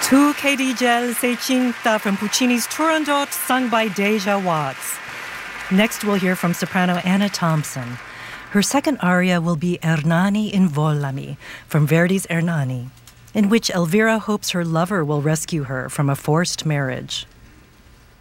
Tu che di gel sei cinta from Puccini's Turandot, sung by Deja Watts. Next, we'll hear from soprano Anna Thompson. Her second aria will be Ernani Invollami from Verdi's Ernani, in which Elvira hopes her lover will rescue her from a forced marriage.